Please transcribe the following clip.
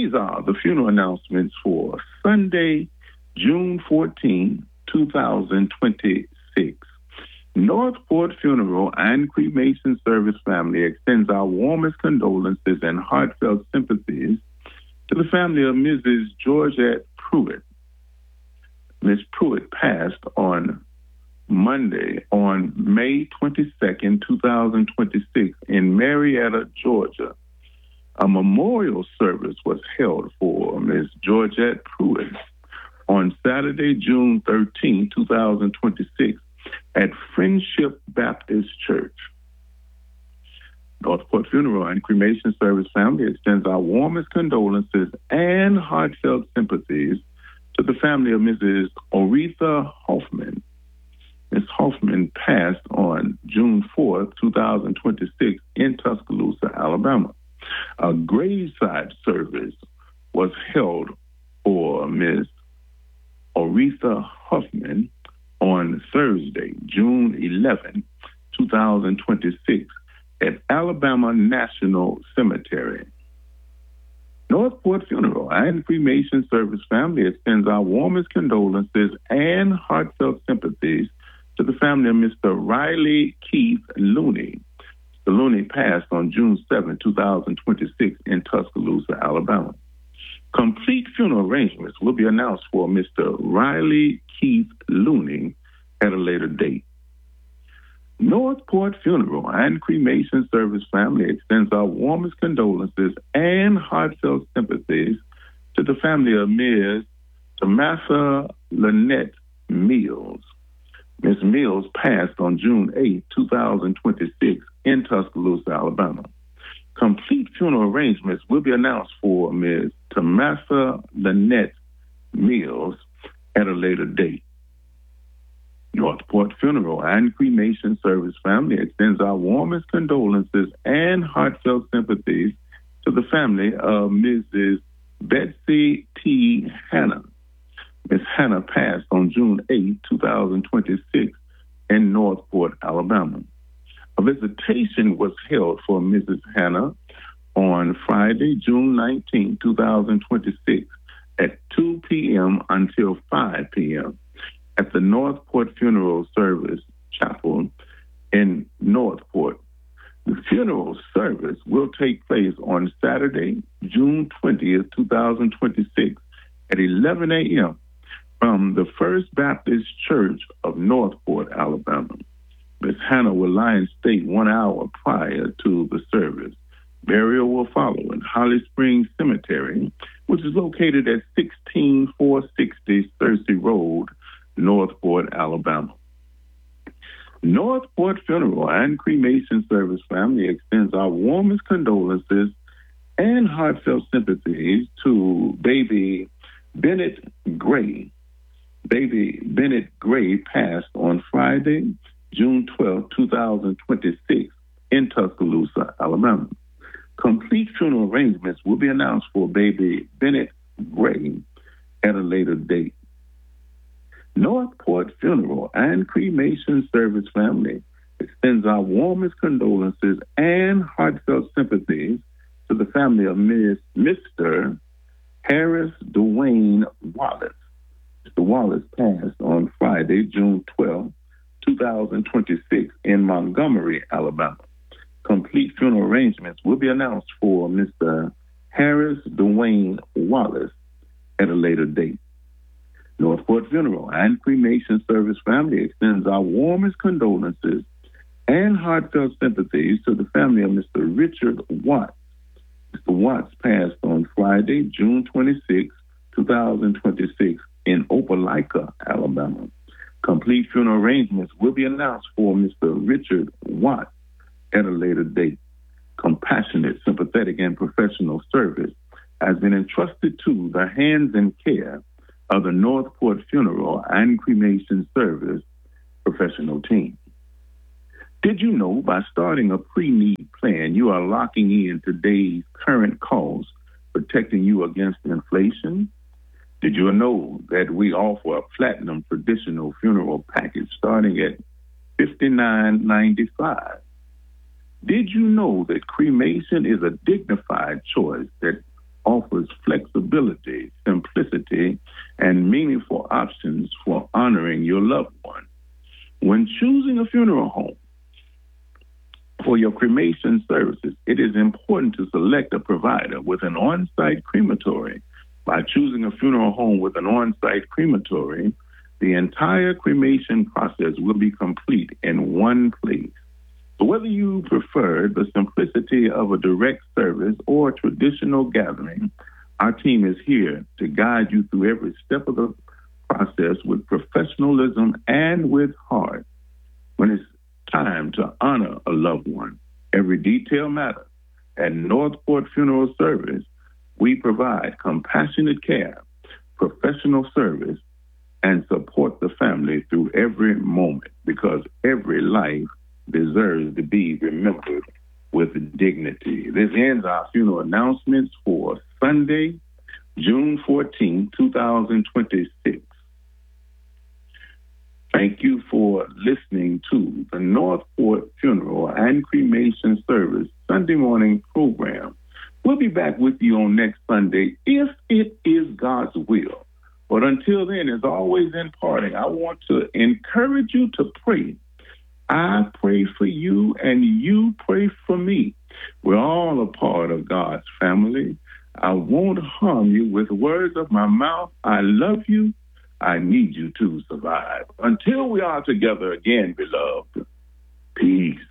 These are the funeral announcements for Sunday, June 14, 2026. Northport Funeral and Cremation Service family extends our warmest condolences and heartfelt sympathies to the family of Mrs. Georgette Pruitt. Miss Pruitt passed on Monday, on May 22nd, 2026, in Marietta, Georgia. A memorial service was held for Miss Georgette Pruitt on Saturday, June 13, 2026, at Friendship Baptist Church. Northport Funeral and Cremation Service family extends our warmest condolences and heartfelt sympathies to the family of Mrs. Oretha Hoffman. Ms. Hoffman passed on June 4th, 2026, in Tuscaloosa, Alabama. A graveside service was held for Ms. Oretha Hoffman on Thursday, June 11, 2026, at Alabama National Cemetery. Northport Funeral and Cremation Service family extends our warmest condolences and heartfelt sympathies to the family of Mr. Riley Keith Looney. Mr. Looney passed on June 7, 2026, in Tuscaloosa, Alabama. Complete funeral arrangements will be announced for Mr. Riley Keith Looney at a later date. Northport Funeral and Cremation Service family extends our warmest condolences and heartfelt sympathies to the family of Ms. Tamatha Lynette Mills. Ms. Mills passed on June 8, 2026, in Tuscaloosa, Alabama. Complete funeral arrangements will be announced for Ms. Tamatha Lynette Mills at a later date. Northport Funeral and Cremation Service family extends our warmest condolences and heartfelt sympathies to the family of Mrs. Betsy T. Hanna. Ms. Hanna passed on June 8, 2026, in Northport, Alabama. A visitation was held for Mrs. Hanna on Friday, June 19, 2026, at 2 p.m. until 5 p.m. at the Northport Funeral Service Chapel in Northport. The funeral service will take place on Saturday, June 20th, 2026, at 11 a.m. from the First Baptist Church of Northport, Alabama. Ms. Hannah will lie in state 1 hour prior to the service. Burial will follow in Holly Springs Cemetery, which is located at 16460 Searcy Road, Northport, Alabama. Northport Funeral and Cremation Service family extends our warmest condolences and heartfelt sympathies to baby Bennett Gray. Baby Bennett Gray passed on Friday, June 12, 2026, in Tuscaloosa, Alabama. Complete funeral arrangements will be announced for baby Bennett Gray at a later date. Northport Funeral and Cremation Service family extends our warmest condolences and heartfelt sympathies to the family of Mr. Harris Dwayne Wallace. Mr. Wallace passed on Friday, June 12, 2026, in Montgomery, Alabama. Complete funeral arrangements will be announced for Mr. Harris Dwayne Wallace at a later date. Northport Funeral and Cremation Service family extends our warmest condolences and heartfelt sympathies to the family of Mr. Richard Watts. Mr. Watts passed on Friday, June 26, 2026, in Opelika, Alabama. Complete funeral arrangements will be announced for Mr. Richard Watts at a later date. Compassionate, sympathetic, and professional service has been entrusted to the hands and care of the Northport Funeral and Cremation Service professional team. Did you know by starting a pre-need plan, you are locking in today's current costs, protecting you against inflation? Did you know that we offer a platinum traditional funeral package starting at $59.95? Did you know that cremation is a dignified choice that offers flexibility, simplicity, and meaningful options for honoring your loved one. When choosing a funeral home for your cremation services, it is important to select a provider with an on-site crematory. By choosing a funeral home with an on-site crematory, the entire cremation process will be complete in one place. So whether you prefer the simplicity of a direct service or a traditional gathering, our team is here to guide you through every step of the process with professionalism and with heart. When it's time to honor a loved one, every detail matters. At Northport Funeral Service, we provide compassionate care, professional service, and support the family through every moment, because every life deserves to be remembered with dignity. This ends our funeral announcements for Sunday, June 14, 2026. Thank you for listening to the Northport Funeral and Cremation Service Sunday morning program. We'll be back with you on next Sunday if it is God's will. But until then, as always in parting, I want to encourage you to pray. I pray for you and you pray for me. We're all a part of God's family. I won't harm you with words of my mouth. I love you. I need you to survive. Until we are together again, beloved, peace.